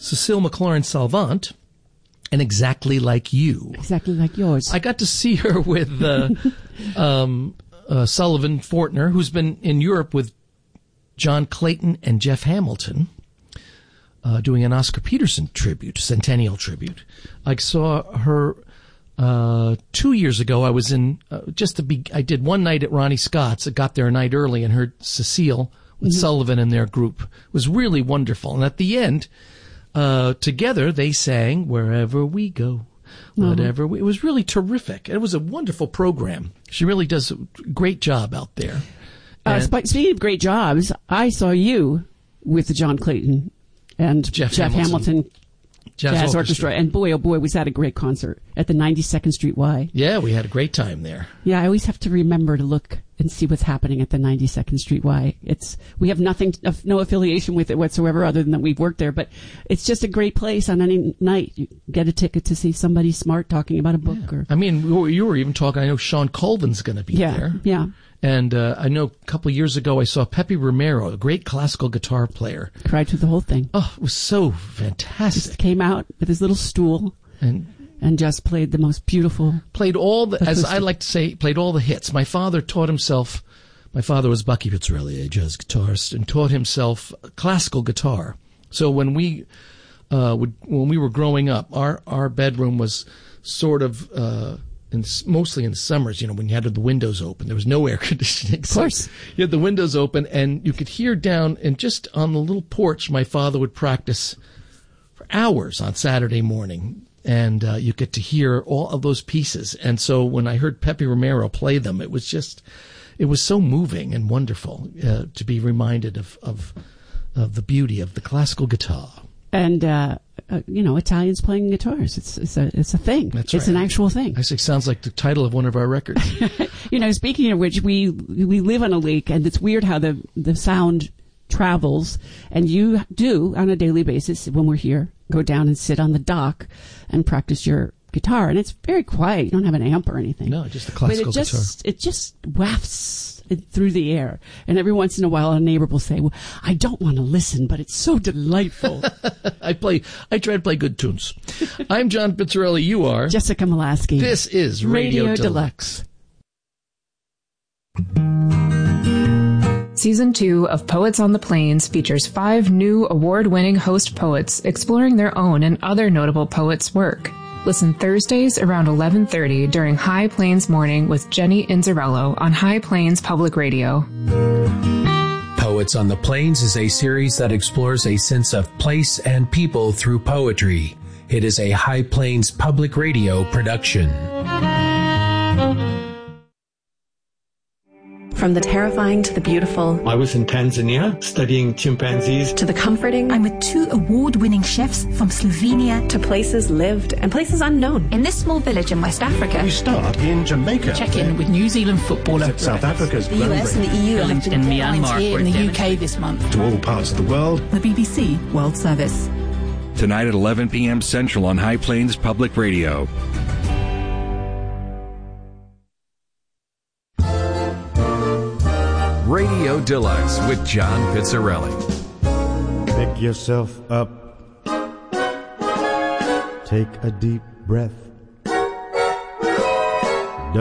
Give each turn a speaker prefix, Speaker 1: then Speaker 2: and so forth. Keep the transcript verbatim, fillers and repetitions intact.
Speaker 1: Cecile McLaurin-Salvant, and Exactly Like You.
Speaker 2: Exactly like yours.
Speaker 1: I got to see her with uh, um, uh, Sullivan Fortner, who's been in Europe with John Clayton and Jeff Hamilton, uh, doing an Oscar Peterson tribute, centennial tribute. I saw her uh, two years ago. I was in uh, just to be. I did one night at Ronnie Scott's. I got there a night early and heard Cecile with mm-hmm. Sullivan and their group. It was really wonderful. And at the end, uh, together they sang "Wherever We Go." Whatever. Mm-hmm. It was really terrific. It was a wonderful program. She really does a great job out there.
Speaker 2: Uh, sp- speaking of great jobs, I saw you with John Clayton and
Speaker 1: Jeff,
Speaker 2: Jeff Hamilton,
Speaker 1: Hamilton Jazz,
Speaker 2: Jazz Orchestra.
Speaker 1: Orchestra.
Speaker 2: And boy, oh boy, was that a great concert at the ninety-second Street Y.
Speaker 1: Yeah, we had a great time there.
Speaker 2: Yeah, I always have to remember to look and see what's happening at the ninety-second Street Y. It's we have nothing, no affiliation with it whatsoever other than that we've worked there, but it's just a great place on any night. You get a ticket to see somebody smart talking about a book.
Speaker 1: Yeah.
Speaker 2: or
Speaker 1: I mean, you were, you were even talking, I know Sean Colvin's going to be
Speaker 2: yeah,
Speaker 1: there.
Speaker 2: Yeah,
Speaker 1: And uh, I know a couple of years ago I saw Pepe Romero, a great classical guitar player.
Speaker 2: Cried through the whole thing.
Speaker 1: Oh, it was so fantastic.
Speaker 2: Just came out with his little stool
Speaker 1: and
Speaker 2: and just played the most beautiful.
Speaker 1: Played all the,
Speaker 2: acoustic.
Speaker 1: as I like to say, played all the hits. My father taught himself, my father was Bucky Pizzarelli, a jazz guitarist, and taught himself classical guitar. So when we uh, would, when we were growing up, our, our bedroom was sort of... Uh, In, mostly in the summers, you know, when you had the windows open. There was no air conditioning.
Speaker 2: Of course.
Speaker 1: So you had the windows open, and you could hear down, and just on the little porch, my father would practice for hours on Saturday morning. And uh, you get to hear all of those pieces. And so when I heard Pepe Romero play them, it was just, it was so moving and wonderful uh, to be reminded of, of, of the beauty of the classical guitar.
Speaker 2: And, uh, uh, you know, Italians playing guitars. It's, it's a, it's a thing.
Speaker 1: That's
Speaker 2: it's
Speaker 1: right.
Speaker 2: an actual thing.
Speaker 1: I think it sounds like the title of one of our records.
Speaker 2: You know, speaking of which, we, we live on a lake, and it's weird how the, the sound travels. And you do, on a daily basis, when we're here, go down and sit on the dock and practice your guitar. And it's very quiet. You don't have an amp or anything.
Speaker 1: No, just the classical
Speaker 2: but it just,
Speaker 1: guitar.
Speaker 2: It just wafts through the air. And every once in a while, a neighbor will say, well, I don't want to listen, but it's so delightful.
Speaker 1: I play, I try to play good tunes. I'm John Pizzarelli. You are
Speaker 2: Jessica Molaski.
Speaker 1: This is Radio,
Speaker 2: Radio
Speaker 1: Deluxe.
Speaker 2: Deluxe.
Speaker 3: Season two of Poets on the Plains features five new award-winning host poets exploring their own and other notable poets' work. Listen Thursdays around eleven thirty during High Plains Morning with Jenny Inzarello on High Plains Public Radio.
Speaker 4: Poets on the Plains is a series that explores a sense of place and people through poetry. It is a High Plains Public Radio production.
Speaker 5: From the terrifying to the beautiful.
Speaker 6: I was in Tanzania studying chimpanzees.
Speaker 5: To the comforting.
Speaker 7: I'm with two award-winning chefs from Slovenia.
Speaker 5: To places lived and places unknown.
Speaker 7: In this small village in West Africa.
Speaker 8: We start in Jamaica.
Speaker 9: Check in with New Zealand footballer.
Speaker 8: South Africa's
Speaker 7: the U S and the E U
Speaker 9: and in Myanmar.
Speaker 7: Here in the U K this month.
Speaker 8: To all parts of the world.
Speaker 7: The B B C World Service.
Speaker 10: Tonight at eleven p.m. Central on High Plains Public Radio.
Speaker 11: Radio Deluxe with John Pizzarelli.
Speaker 12: Pick yourself up. Take a deep breath.